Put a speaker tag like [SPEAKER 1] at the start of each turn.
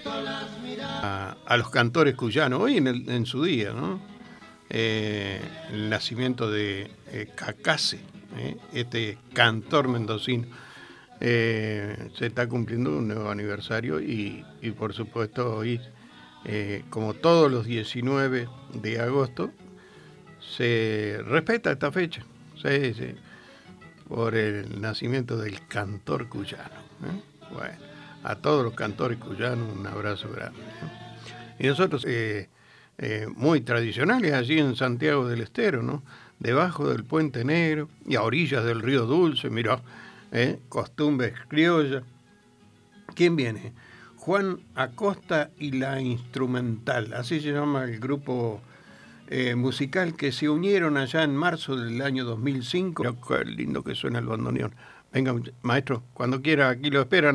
[SPEAKER 1] a los cantores cuyanos, hoy en su día, ¿no? El nacimiento de Cacase, este cantor mendocino. Se está cumpliendo un nuevo aniversario y por supuesto hoy, como todos los 19 de agosto, se respeta esta fecha, sí, sí, por el nacimiento del cantor cuyano. Bueno, a todos los cantores cuyanos un abrazo grande. Y nosotros, muy tradicionales allí en Santiago del Estero, ¿no? Debajo del Puente Negro y a orillas del río Dulce, mirá, costumbres criollas. ¿Quién viene? Juan Acosta y la Instrumental, así se llama el grupo musical que se unieron allá en marzo del año 2005. Mirá, qué lindo que suena el bandoneón. Venga, maestro, cuando quiera, aquí lo esperan.